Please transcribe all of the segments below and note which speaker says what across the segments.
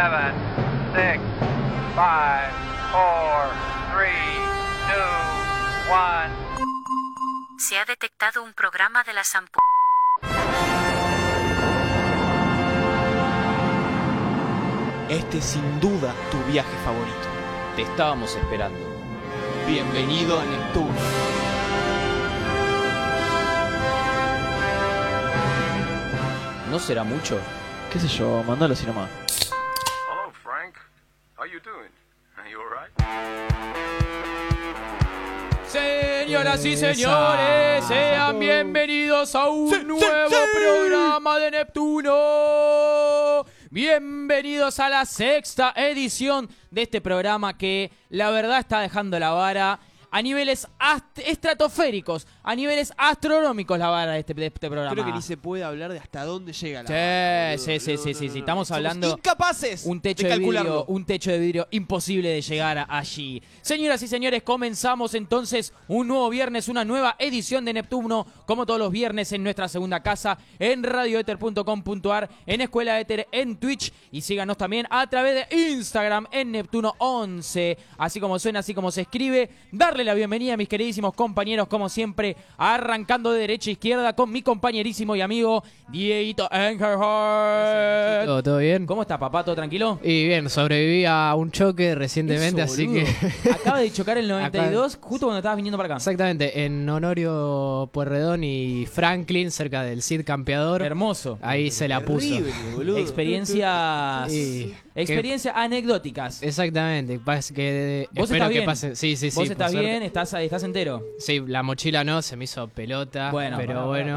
Speaker 1: 7, 6, 5, 4, 3, 2, 1.
Speaker 2: Se ha detectado un programa de la Sampu.
Speaker 3: Este es sin duda tu viaje favorito.
Speaker 4: Te estábamos esperando.
Speaker 3: Bienvenido a Neptuno.
Speaker 4: ¿No será mucho?
Speaker 3: ¿Qué sé yo? Mándalo así nomás.
Speaker 5: Hello, Frank. How you doing? Are you alright?
Speaker 6: Señoras y señores, sean bienvenidos a un nuevo programa de Neptuno. Bienvenidos a la 6ª edición de este programa que la verdad está dejando la vara a niveles estratosféricos, a niveles astronómicos la vara de este programa.
Speaker 3: Creo que ni se puede hablar de hasta dónde llega la vara,
Speaker 6: Sí. Estamos hablando
Speaker 3: Somos incapaces
Speaker 6: un techo
Speaker 3: de
Speaker 6: de vidrio,
Speaker 3: calcularlo.
Speaker 6: un techo de vidrio imposible de llegar allí. Señoras y señores, comenzamos entonces un nuevo viernes, una nueva edición de Neptuno, como todos los viernes en nuestra segunda casa, en radioether.com.ar, en Escuela Ether, en Twitch, y síganos también a través de Instagram en Neptuno11, así como suena, así como se escribe. Darle la bienvenida a mis queridísimos compañeros, como siempre, arrancando de derecha a izquierda con mi compañerísimo y amigo Dieguito Engerhard.
Speaker 7: ¿Todo bien?
Speaker 6: ¿Cómo está, papá? ¿Todo tranquilo?
Speaker 7: Y bien, sobreviví a un choque recientemente,
Speaker 6: Eso,
Speaker 7: así
Speaker 6: boludo.
Speaker 7: que...
Speaker 6: Acaba de chocar el 92 justo cuando estabas viniendo para acá.
Speaker 7: Exactamente, en Honorio Pueyrredón y Franklin, cerca del Cid Campeador.
Speaker 6: Hermoso.
Speaker 7: Ahí se la puso.
Speaker 3: Terrible, boludo.
Speaker 6: Experiencias...
Speaker 7: Y-
Speaker 6: Experiencias anecdóticas.
Speaker 7: Exactamente, que
Speaker 6: ¿Vos
Speaker 7: espero
Speaker 6: estás
Speaker 7: que
Speaker 6: bien?
Speaker 7: pase. Sí,
Speaker 6: ¿Vos
Speaker 7: por
Speaker 6: estás
Speaker 7: suerte.
Speaker 6: bien? ¿Estás entero?
Speaker 7: Sí, la mochila no, se me hizo pelota,
Speaker 6: Bueno,
Speaker 7: pero bueno.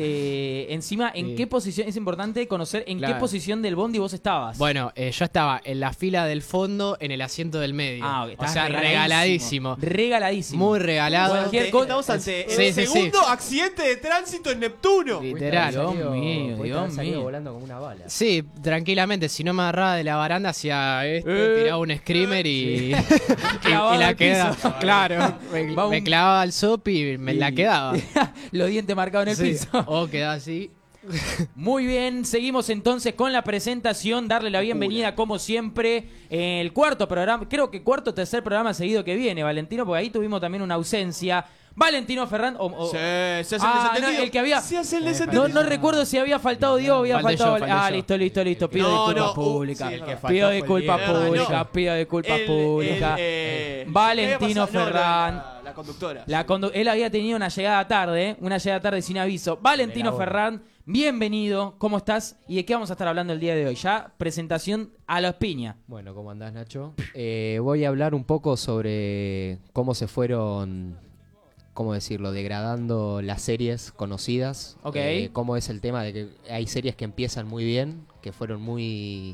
Speaker 6: Encima, ¿en
Speaker 7: Sí.
Speaker 6: qué posición? Es importante conocer en qué
Speaker 7: Claro.
Speaker 6: posición del bondi vos estabas.
Speaker 7: Bueno, yo estaba en la fila del fondo, en el asiento del medio.
Speaker 6: Ok,
Speaker 7: o
Speaker 6: estás
Speaker 7: sea, regaladísimo.
Speaker 6: Regaladísimo.
Speaker 7: Muy regalado.
Speaker 6: Cualquier cosa-
Speaker 3: Estamos ante
Speaker 7: Sí,
Speaker 3: el
Speaker 7: sí,
Speaker 3: segundo accidente de tránsito en Neptuno.
Speaker 7: Literal.
Speaker 6: Dios mío, Dios mío.
Speaker 8: volando como una bala.
Speaker 7: Sí, tranquilamente, si no me agarraba de la baranda hacía esto, tiraba un screamer y,
Speaker 6: Clavado
Speaker 7: y la
Speaker 6: al piso.
Speaker 7: quedaba. Claro,
Speaker 6: Va
Speaker 7: me
Speaker 6: un-
Speaker 7: clavaba al sop y me la quedaba.
Speaker 6: Los dientes marcados en el
Speaker 7: Sí.
Speaker 6: piso.
Speaker 7: O quedaba así.
Speaker 6: Muy bien, seguimos entonces con la presentación, darle la bienvenida como siempre, el cuarto programa, creo que cuarto o tercer programa seguido que viene, Valentino, porque ahí tuvimos también una ausencia. Valentino Ferrán
Speaker 3: Se hace el
Speaker 6: no,
Speaker 3: desentendido.
Speaker 6: el que había...
Speaker 3: Se hace el desentendido.
Speaker 6: No recuerdo si había faltado Diego o había
Speaker 7: Falté
Speaker 6: faltado...
Speaker 7: yo, falté yo.
Speaker 6: Listo. Pido
Speaker 3: No,
Speaker 6: disculpas
Speaker 3: no,
Speaker 6: públicas.
Speaker 3: sí, el que
Speaker 6: Pido
Speaker 7: faltó fue
Speaker 6: disculpas
Speaker 7: el Diego.
Speaker 6: públicas,
Speaker 3: No.
Speaker 6: pido disculpas públicas. Valentino Ferrán.
Speaker 3: La conductora.
Speaker 6: Él había tenido una llegada tarde sin aviso. Valentino Ferrán, bienvenido, ¿cómo estás? ¿Y de qué vamos a estar hablando el día de hoy? Ya presentación a los piña.
Speaker 8: Bueno, ¿cómo andás, Nacho? Voy a hablar un poco sobre cómo se fueron, ¿cómo decirlo?, degradando las series conocidas.
Speaker 6: Ok.
Speaker 8: Cómo es el tema de que hay series que empiezan muy bien, que fueron muy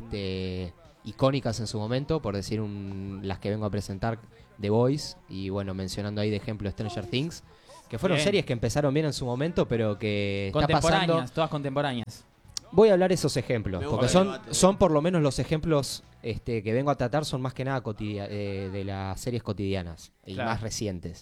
Speaker 8: icónicas en su momento, por decir las que vengo a presentar, The Boys, y bueno, mencionando ahí de ejemplo Stranger Things, que fueron
Speaker 6: Bien.
Speaker 8: series que empezaron bien en su momento, pero que está pasando...
Speaker 6: Contemporáneas, todas contemporáneas.
Speaker 8: Voy a hablar esos ejemplos,
Speaker 3: Me
Speaker 8: porque
Speaker 3: gusta el
Speaker 8: son,
Speaker 3: debate.
Speaker 8: son por lo menos los ejemplos que vengo a tratar, son más que nada de las series cotidianas y
Speaker 6: Claro.
Speaker 8: más recientes.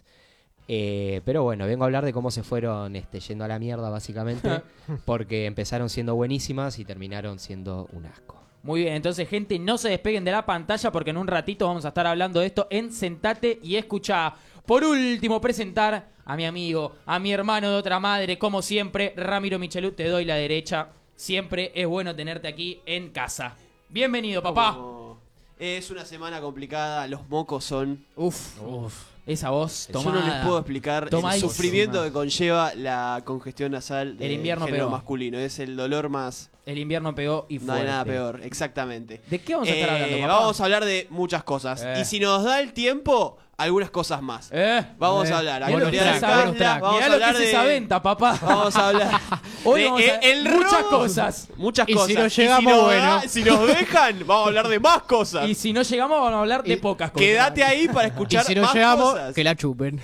Speaker 8: Pero bueno, vengo a hablar de cómo se fueron yendo a la mierda básicamente, porque empezaron siendo buenísimas y terminaron siendo un asco.
Speaker 6: Muy bien, entonces gente, no se despeguen de la pantalla porque en un ratito vamos a estar hablando de esto en Sentate y Escuchá. Por último, presentar a mi amigo, a mi hermano de otra madre, como siempre, Ramiro Michelú, te doy la derecha. Siempre es bueno tenerte aquí en casa. Bienvenido, papá.
Speaker 3: Como- Es una semana complicada, los mocos son...
Speaker 6: Uf, esa voz
Speaker 3: Yo
Speaker 6: tomada.
Speaker 3: no les puedo explicar el
Speaker 6: Tomadísima.
Speaker 3: sufrimiento que conlleva la congestión nasal del
Speaker 6: El invierno
Speaker 3: género
Speaker 6: pegó.
Speaker 3: masculino. Es el dolor más...
Speaker 6: El invierno pegó y
Speaker 3: No
Speaker 6: fuerte.
Speaker 3: hay nada peor, exactamente.
Speaker 6: ¿De qué vamos a estar hablando, papá?
Speaker 3: Vamos a hablar de muchas cosas. Y si nos da el tiempo, algunas cosas más. Vamos a hablar.
Speaker 6: Mirá lo que es
Speaker 3: Actualidad
Speaker 6: esa
Speaker 3: de
Speaker 6: venta,
Speaker 3: Casla, vamos
Speaker 6: mirá
Speaker 3: a
Speaker 6: lo que
Speaker 3: hablar
Speaker 6: es esa
Speaker 3: de...
Speaker 6: venta, papá.
Speaker 3: Vamos a hablar
Speaker 6: Hoy
Speaker 3: de
Speaker 6: vamos a
Speaker 3: el
Speaker 6: muchas
Speaker 3: robo.
Speaker 6: cosas.
Speaker 3: Muchas
Speaker 7: Y
Speaker 3: cosas.
Speaker 7: si no
Speaker 3: Y
Speaker 7: llegamos,
Speaker 3: nos
Speaker 7: bueno.
Speaker 3: si nos dejan, vamos a hablar de más cosas.
Speaker 6: Y si no llegamos, vamos a hablar de pocas cosas.
Speaker 3: Quédate ahí para
Speaker 7: Y
Speaker 3: escuchar
Speaker 7: si no
Speaker 3: más
Speaker 7: llegamos,
Speaker 3: cosas.
Speaker 7: que la chupen.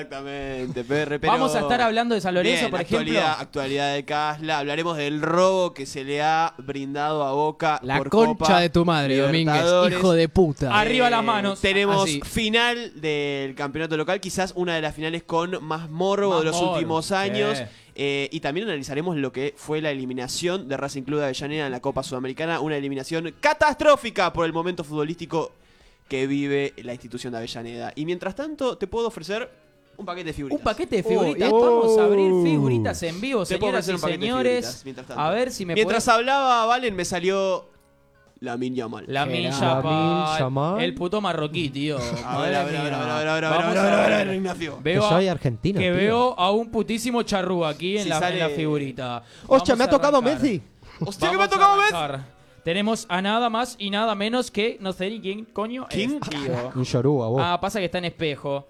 Speaker 3: Exactamente, PR, pero...
Speaker 6: Vamos a estar hablando de San Lorenzo,
Speaker 3: Bien,
Speaker 6: por ejemplo.
Speaker 3: Actualidad de Casla. Hablaremos del robo pago que se le ha brindado a Boca
Speaker 7: La
Speaker 3: por
Speaker 7: concha
Speaker 3: Copa
Speaker 7: de tu madre, Domínguez,
Speaker 3: Libertadores.
Speaker 7: hijo de puta.
Speaker 6: Arriba las manos.
Speaker 3: Tenemos
Speaker 7: Así.
Speaker 3: final del campeonato local, quizás una de las finales con más morbo
Speaker 6: Más
Speaker 3: de los
Speaker 6: morbo,
Speaker 3: últimos años.
Speaker 6: sí.
Speaker 3: Y también analizaremos lo que fue la eliminación de Racing Club de Avellaneda en la Copa Sudamericana. Una eliminación catastrófica por el momento futbolístico que vive la institución de Avellaneda. Y mientras tanto, te puedo ofrecer un paquete de figuritas.
Speaker 6: Un paquete de figuritas. Vamos a abrir figuritas en vivo,
Speaker 3: Te puedo
Speaker 6: señoras
Speaker 3: ofrecer
Speaker 6: y
Speaker 3: un paquete de
Speaker 6: señores.
Speaker 3: figuritas, mientras tanto.
Speaker 6: A ver si me
Speaker 3: Mientras
Speaker 6: podés-
Speaker 3: hablaba Valen, me salió la Minya Mal.
Speaker 6: La
Speaker 7: Gerard.
Speaker 6: Minja
Speaker 8: Yamal.
Speaker 6: el puto marroquí, tío.
Speaker 3: A ver, a ver, a ver, a ver, a ver, a ver,
Speaker 6: Vamos
Speaker 3: a ver,
Speaker 6: a
Speaker 3: a
Speaker 6: ver.
Speaker 3: ver, Ignacio.
Speaker 6: Veo
Speaker 8: Que
Speaker 6: a-
Speaker 8: soy argentino,
Speaker 6: que
Speaker 8: tío.
Speaker 6: veo a un putísimo charrúa aquí en,
Speaker 3: Si
Speaker 6: la,
Speaker 3: sale-
Speaker 6: en la figurita.
Speaker 8: ¡Hostia, me ha
Speaker 6: Vamos a
Speaker 8: tocado
Speaker 6: arrancar.
Speaker 8: Messi!
Speaker 3: Hostia, que me ha
Speaker 6: Vamos a
Speaker 3: tocado Messi.
Speaker 6: arrancar. Tenemos a nada más y nada menos que, no sé ni quién coño
Speaker 3: ¿Quién?
Speaker 6: es, tío.
Speaker 8: Un Yoruba, vos.
Speaker 6: Ah, pasa que está en espejo.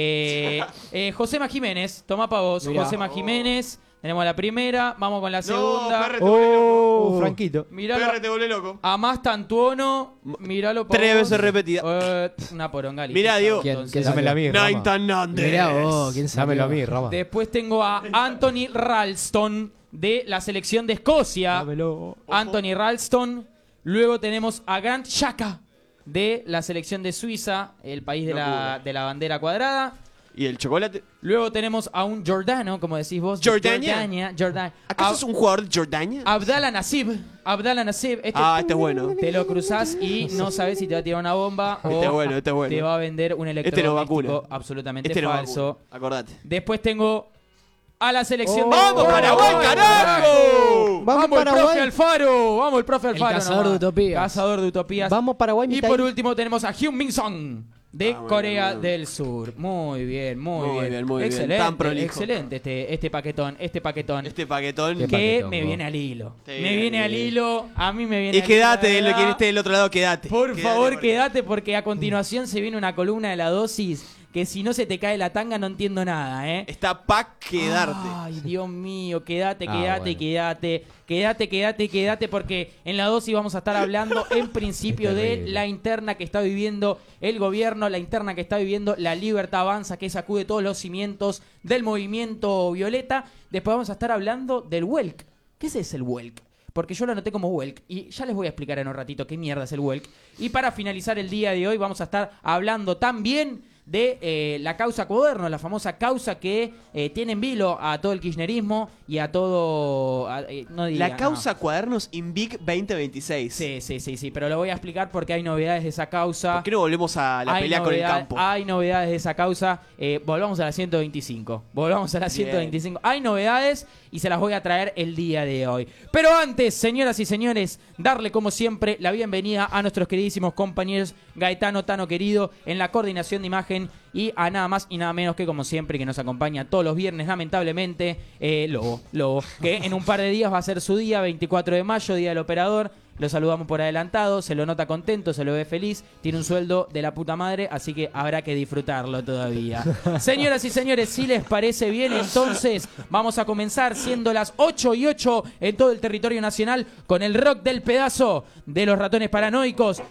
Speaker 6: Josema Jiménez, toma pa' vos.
Speaker 7: Mirá.
Speaker 6: Josema Jiménez, tenemos la primera, vamos con la
Speaker 3: No,
Speaker 6: segunda.
Speaker 3: Perre, te volvé loco.
Speaker 8: Franquito.
Speaker 6: Miralo.
Speaker 3: Perre, te volvé loco.
Speaker 6: A más Tantuono, míralo pa'
Speaker 3: 3
Speaker 6: vos.
Speaker 3: veces repetida.
Speaker 6: Una poronga.
Speaker 3: Mirá, Diego.
Speaker 7: ¿Quién
Speaker 8: Dámelo a mí, Rama.
Speaker 3: Nathan Nandes.
Speaker 7: Mirá vos, quién sabe.
Speaker 8: Dámelo a mí, Rama.
Speaker 6: Después tengo a Anthony Ralston de la selección de Escocia.
Speaker 8: Dámelo.
Speaker 6: Anthony Ralston. Luego tenemos a Grant Xhaka de la selección de Suiza, el país de la bandera cuadrada.
Speaker 3: ¿Y el chocolate?
Speaker 6: Luego tenemos a un Jordano, como decís vos.
Speaker 3: ¿Jordania?
Speaker 6: Jordania.
Speaker 3: ¿Acaso es un jugador de Jordania?
Speaker 6: Abdallah Nassib. Este
Speaker 3: Este es bueno.
Speaker 6: te lo cruzás y no sabes si te va a tirar una bomba o
Speaker 3: Este es bueno, este es bueno.
Speaker 6: te va a vender un
Speaker 3: Este no
Speaker 6: electrodoméstico
Speaker 3: vacuna.
Speaker 6: absolutamente
Speaker 3: Este no
Speaker 6: falso.
Speaker 3: vacuna, acordate.
Speaker 6: Después tengo a la selección de...
Speaker 3: ¡Vamos, Paraguay, carajo!
Speaker 8: ¡Vamos,
Speaker 6: el profe
Speaker 8: Paraguay!
Speaker 6: Alfaro! ¡Vamos, el profe Alfaro!
Speaker 7: cazador de utopías.
Speaker 6: Cazador de utopías.
Speaker 8: Vamos, Paraguay,
Speaker 6: Y
Speaker 8: mitad
Speaker 6: por
Speaker 8: ahí.
Speaker 6: último tenemos a Hyun Min Song de
Speaker 3: bueno,
Speaker 6: Corea
Speaker 3: bueno.
Speaker 6: del Sur. Muy bien, muy,
Speaker 3: Muy
Speaker 6: bien.
Speaker 3: bien, muy bien.
Speaker 6: Excelente,
Speaker 3: Tan prolijo.
Speaker 6: excelente este paquetón.
Speaker 3: Este paquetón.
Speaker 8: Qué
Speaker 6: Que
Speaker 8: paquetón,
Speaker 6: me
Speaker 8: vos.
Speaker 6: viene al hilo.
Speaker 3: Te
Speaker 6: Me viene al hilo. A mí me viene
Speaker 3: Y
Speaker 6: al
Speaker 3: quédate,
Speaker 6: hilo.
Speaker 3: de
Speaker 6: la
Speaker 3: lo que
Speaker 6: verdad.
Speaker 3: esté del otro lado, quédate.
Speaker 6: Por
Speaker 3: Quédate,
Speaker 6: favor,
Speaker 3: porque-
Speaker 6: quédate porque a continuación se viene una columna de la dosis que si no se te cae la tanga no entiendo nada, ¿eh?
Speaker 3: Está pa' quedarte.
Speaker 6: Ay, Dios mío, quédate,
Speaker 8: bueno.
Speaker 6: quédate, porque en la dosis vamos a estar hablando en principio
Speaker 8: Es
Speaker 6: de
Speaker 8: terrible.
Speaker 6: la interna que está viviendo el gobierno, la interna que está viviendo la Libertad Avanza, que sacude todos los cimientos del movimiento violeta. Después vamos a estar hablando del WELC. ¿Qué es el WELC? Porque yo lo anoté como WELC y ya les voy a explicar en un ratito qué mierda es el WELC. Y para finalizar el día de hoy vamos a estar hablando también de la causa Cuaderno, la famosa causa que tiene en vilo a todo el kirchnerismo y a todo... no diría,
Speaker 3: La causa Cuadernos INVIC 2026.
Speaker 6: Sí, pero lo voy a explicar porque hay novedades de esa causa.
Speaker 3: ¿Por qué no volvemos a la
Speaker 6: Hay
Speaker 3: pelea con el
Speaker 6: novedades-
Speaker 3: campo?
Speaker 6: Hay novedades de esa causa. Volvamos a la 125. Volvamos a la
Speaker 3: Bien.
Speaker 6: 125. Hay novedades y se las voy a traer el día de hoy. Pero antes, señoras y señores, darle como siempre la bienvenida a nuestros queridísimos compañeros Gaetano Tano querido en la coordinación de imagen y a nada más y nada menos que como siempre que nos acompaña todos los viernes lamentablemente Lobo, que en un par de días va a ser su día, 24 de mayo, día del operador. Lo saludamos por adelantado, se lo nota contento, se lo ve feliz, tiene un sueldo de la puta madre, así que habrá que disfrutarlo todavía. Señoras y señores, si les parece bien, entonces vamos a comenzar siendo las 8:08 en todo el territorio nacional con el rock del pedazo de los Ratones Paranoicos